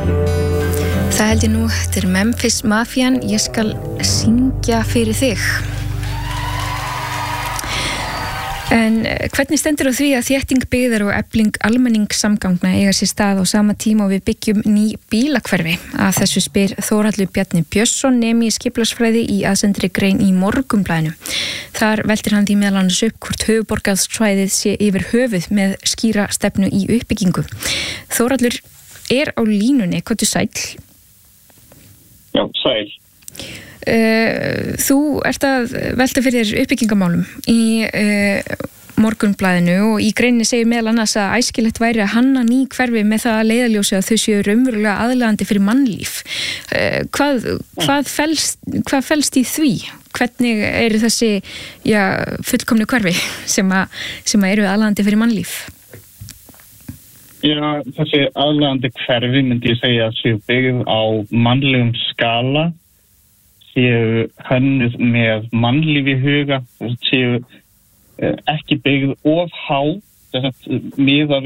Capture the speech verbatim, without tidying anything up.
Það held ég nú, þetta er Memphis Mafian, ég skal syngja fyrir þig. En hvernig stendur á því að þétting byggðar og efling almenningssamgangna eiga sér stað á sama tíma og við byggjum ný bílakverfi? Að þessu spyr Þórhallur Bjarni Björnsson, nemi í skipulagsfræði í aðsendri grein í Morgunblaðinu. Þar veltir hann því meðal annars upp hvort höfuðborgarsvæðið sé yfir höfuð með skýra stefnu í uppbyggingu. Þórhallur er á línunni, hvað er sæll? Já, sæl. Uh, þú ert að velta fyrir uppbyggingamálum í uh, Morgunblaðinu og í greininni segir meðal annars að æskilegt væri að hanna ný hverfi með það að leiðarljósi að þau séu raunverulega aðlaðandi fyrir mannlíf. Uh, hvað, hvað, felst, hvað felst í því? Hvernig eru þessi já, fullkomnu hverfi sem, a, sem að eru aðlaðandi fyrir mannlíf? Já, þessi aðlaðandi hverfi myndi ég segja að séu byggð á mannlegum skala, séu hönnuð með mannlífi huga, séu ekki byggð of há, þess að miða